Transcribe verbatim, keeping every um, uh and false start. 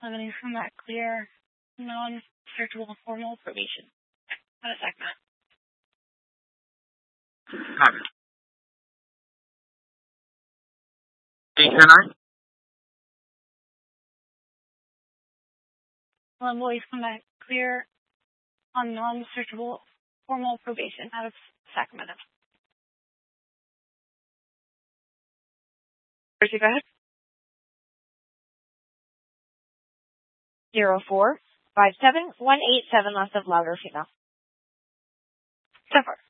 Limiting from that clear, non-searchable formal probation. Out of segment. Copy. eight ten nine? Employees come back clear on non-searchable formal probation out of Sacramento. Percy, go ahead. Zero four five seven one eight seven, lots of louder female. So far.